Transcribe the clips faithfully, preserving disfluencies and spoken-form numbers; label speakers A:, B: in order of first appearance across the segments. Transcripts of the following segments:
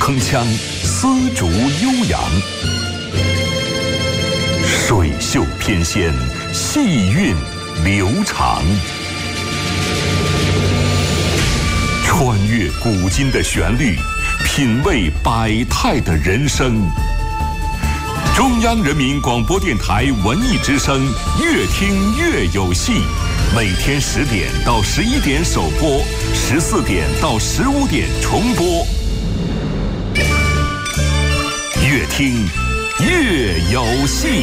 A: 铿锵，丝竹悠扬，水袖翩跹，细韵流长。穿越古今的旋律，品味百态的人生。中央人民广播电台文艺之声，越听越有戏。每天十点到十一点首播，十四点到十五点重播。越听越有戏。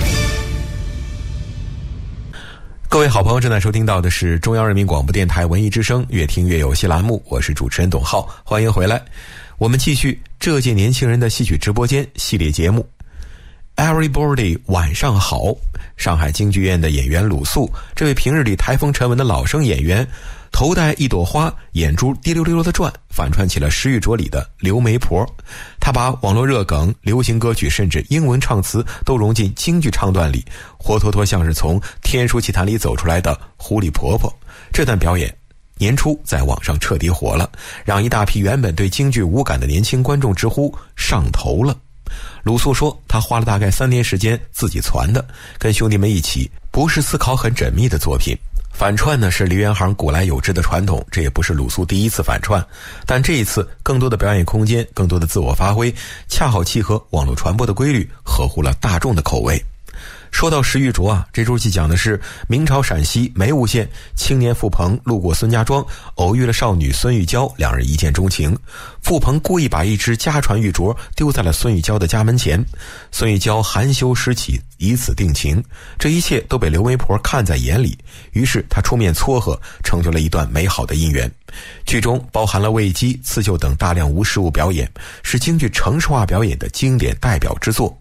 B: 各位好朋友，正在收听到的是中央人民广播电台文艺之声越听越有戏栏目，我是主持人董浩，欢迎回来。我们继续这届年轻人的戏曲直播间系列节目。Everybody 晚上好。上海京剧院的演员鲁肃，这位平日里台风沉稳的老生演员，头戴一朵花，眼珠滴溜溜的转，反串起了石玉镯里的刘媒婆。他把网络热梗、流行歌曲甚至英文唱词都融进京剧唱段里，活脱脱像是从天书奇谭里走出来的狐狸婆婆。这段表演年初在网上彻底火了，让一大批原本对京剧无感的年轻观众直呼上头了。鲁肃说他花了大概三年时间自己攒的，跟兄弟们一起，不是思考很缜密的作品。反串呢是梨园行古来有之的传统，这也不是鲁肃第一次反串，但这一次更多的表演空间，更多的自我发挥，恰好契合网络传播的规律，合乎了大众的口味。说到石玉镯啊，这出戏讲的是明朝陕西眉坞县青年傅鹏路过孙家庄，偶遇了少女孙玉娇，两人一见钟情。傅鹏故意把一只家传玉镯丢在了孙玉娇的家门前，孙玉娇含羞拾起，以此定情。这一切都被刘媒婆看在眼里，于是她出面撮合，成就了一段美好的姻缘。剧中包含了喂鸡、刺绣等大量无实物表演，是京剧程式化表演的经典代表之作。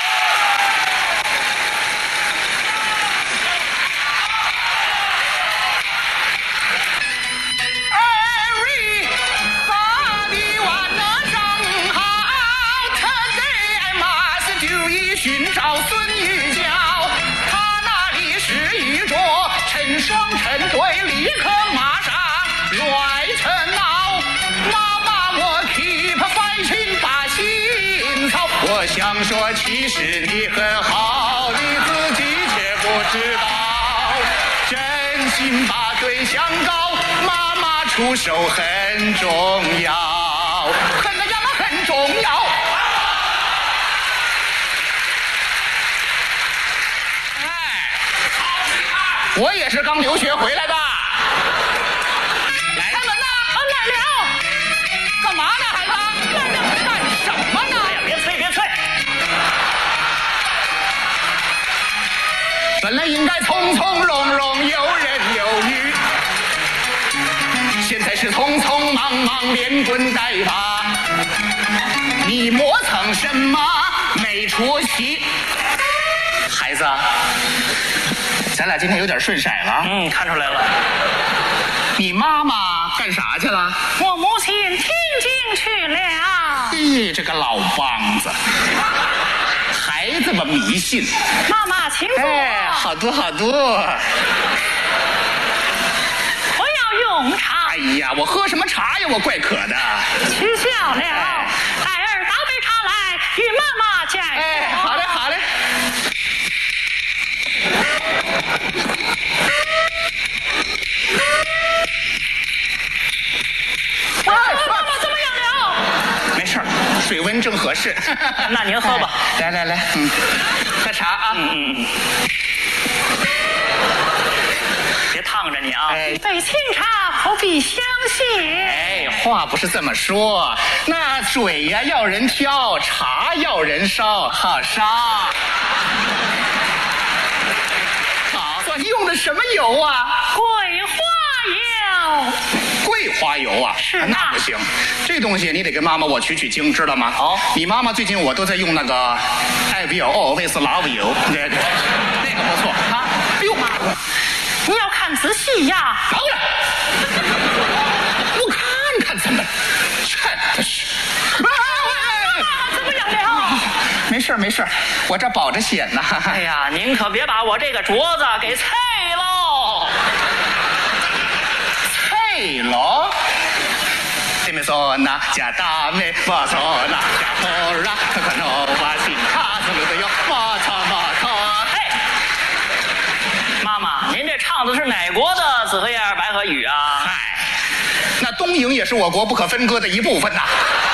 C: 想说其实你很好，你自己却不知道，真心把对象告，妈妈出手很重要，很那样很重要。哎，我也是刚留学回来的。来，开门呐！啊，来了。干嘛呢，孩子？来了，干什么呢？哎呀，别催，别催。本来应该从从容容，游刃有余，现在是匆匆忙忙，连滚带爬。你磨蹭什么？没出息。孩子，咱俩今天有点顺色了。
D: 嗯，看出来了。
C: 你妈妈干啥去了？
D: 我母亲听经去了。
C: 咦，这个老梆子，孩子们迷信。
D: 妈妈，请坐。
C: 哎，好多好多。
D: 我要用茶。
C: 哎呀，我喝什么茶呀？我怪渴的。
D: 取笑了。哎，待儿倒杯茶来，与妈妈见。
C: 哎，好嘞，好嘞。
D: 哎，妈妈怎么样了？
C: 没事儿，水温正合适。
D: 那您喝吧。
C: 来来来，嗯，喝茶啊。
D: 嗯嗯嗯。别烫着你啊！
C: 哎，
D: 对清茶不必相信。
C: 哎，话不是这么说，那水呀要人挑，茶要人烧，好烧。好，你用的什么油啊？
D: 桂花油。
C: 桂花油啊？
D: 是啊。
C: 那不行，这东西你得跟妈妈我取取经，知道吗？哦，你妈妈最近我都在用那个艾维尔always love you，那个那个不错啊。哎呦，
D: 你要看仔细呀。
C: 当然，我看看怎么，真的是。
D: 怎么样了？
C: 没事没事，我这保着险呢。
D: 哎呀，您可别把我这个镯子给碎喽！
C: 碎了？这妹说那加大妹我说那加头啦可可诺瓦心卡什么都有马超马超。
D: 嘿，妈妈，您这唱的是哪国的紫荷叶白河语啊？
C: 嗨，那东瀛也是我国不可分割的一部分呐。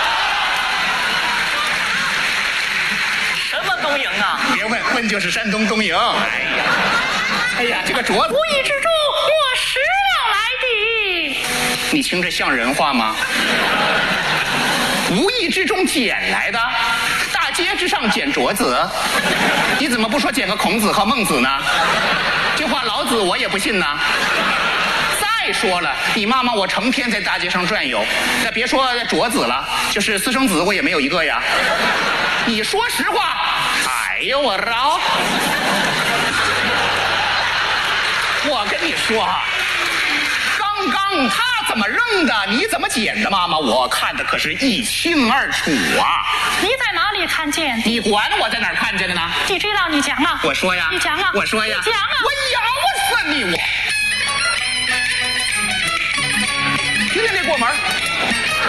D: 什么东瀛啊？
C: 别问，问就是山东东瀛。哎呀，哎呀，这个镯子
D: 无意之中我拾了来的。
C: 你听着像人话吗？无意之中捡来的，大街之上捡镯子，你怎么不说捡个孔子和孟子呢？这话老子我也不信呢。再说了，你妈妈我成天在大街上转悠，那别说镯子了，就是私生子我也没有一个呀。你说实话。哎呦我饶！我跟你说哈，刚刚他怎么扔的，你怎么捡的，妈妈我看的可是一清二楚啊！
D: 你在哪里看见？
C: 你管我在哪儿看见的呢？
D: 你知道，你讲啊！
C: 我说呀，
D: 你讲啊！
C: 我说呀，
D: 你讲啊！
C: 我咬死你我！听见那过门？